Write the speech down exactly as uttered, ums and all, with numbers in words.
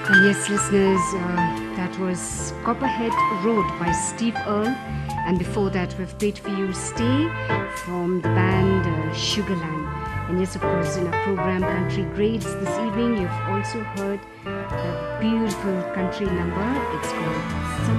And yes, listeners, uh, that was Copperhead Road by Steve Earle. And before that, we've played for you Stay from the band uh, Sugarland. And yes, of course, in our program Country Grades this evening, you've also heard a beautiful country number. It's called Some